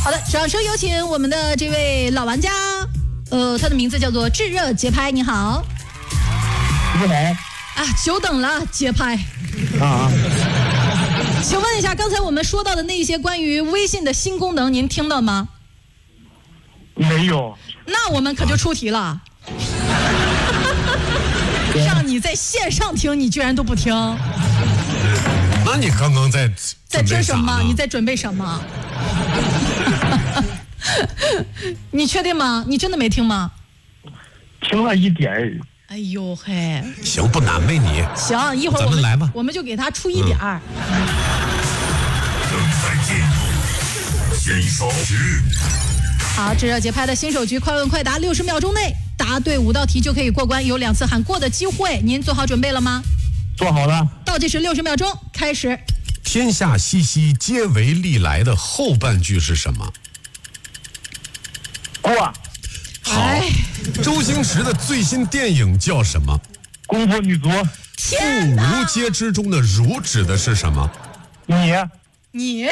好的，掌声有请我们的这位老玩家，他的名字叫做炙热节拍。你好。 你好。 啊，久等了，节拍。 啊。 请问一下，刚才我们说到的那些关于微信的新功能，您听到吗？ 没有。 那我们可就出题了。让你在线上听，你居然都不听。 那你刚刚在听什么？你在准备什么？你确定吗？你真的没听吗？ 听了一点。 哎呦嘿！ 行，不难为你。 行，一会儿咱们来吧， 我们就给他出一点儿。 正在进入新手局。 好，炙热节拍的新手局，快问快答，60秒钟内答对5道题就可以过关，有2次喊过的机会。您做好准备了吗？ 做好了。 倒计时60秒钟，开始。 天下熙熙，皆为利来的后半句是什么？ 过。 好。周星驰的最新电影叫什么？ 功夫女足。 妇孺皆知中的孺指的是什么？ 你。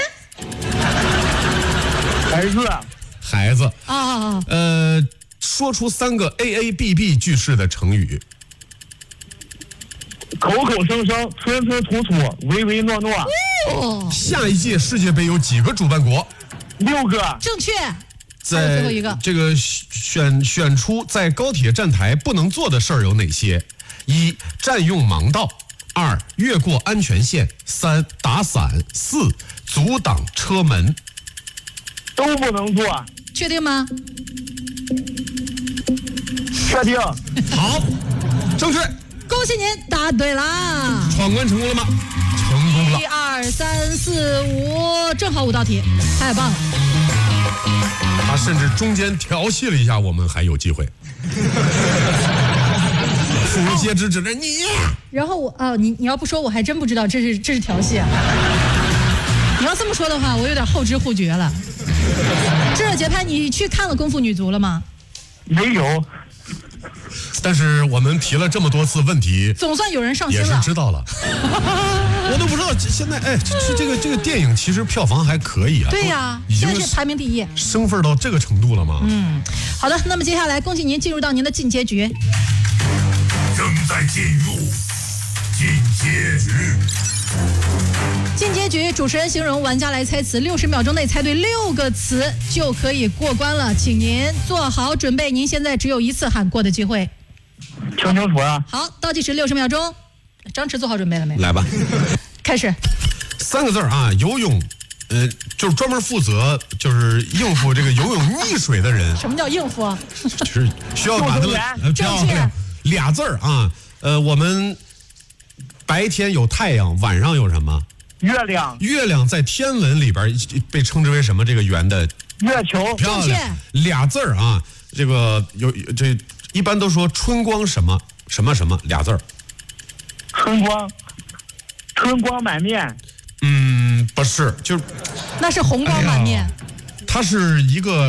孩子啊。 说出3个 AABB 句式的成语。 口口声声，吞吞吐吐，唯唯诺诺。 下一届世界杯有几个主办国 ？6个。 正确。 在最后一个这个选出在高铁站台不能做的事儿有哪些？1. 占用盲道，2. 越过安全线，3. 打伞，4. 阻挡车门。 都不能做。 确定吗？ 确定。 好，正确。 恭喜您答对啦！ 闯关成功了吗？成功了。 1、2、3、4、5，正好5道题，太棒了。 他甚至中间调戏了一下我们，还有机会。妇孺皆知指着你。 然后你要不说我还真不知道这是调戏啊。你要这么说的话，我有点后知后觉了。炙热节拍，你去看了《功夫女足》了吗？ 没有。 但是我们提了这么多次问题， 总算有人上心了， 也是知道了。我都不知道现在这个电影其实票房还可以啊。 对呀， 已经现在是排名第1， 升分到这个程度了吗？ 好的，那么接下来恭喜您进入到您的进阶局。 正在进入进阶局。 进阶局，主持人形容，玩家来猜词，60秒钟内猜对6个词就可以过关了，请您做好准备，您现在只有1次喊过的机会。 听清楚啊！ 好，倒计时60秒钟，张弛做好准备了没？ 来吧， 开始。 3个字啊，游泳，就是专门负责就是应付这个游泳溺水的人。 什么叫应付啊？ 就是需要把他们正确俩字儿啊，我们白天有太阳，晚上有什么？ 月亮。 月亮在天文里边被称之为什么？这个圆的月球。 漂亮，俩字儿啊，这个这一般都说春光什么什么什么俩字儿。 春光满面。 不是，就是那是红光满面。 它是一个。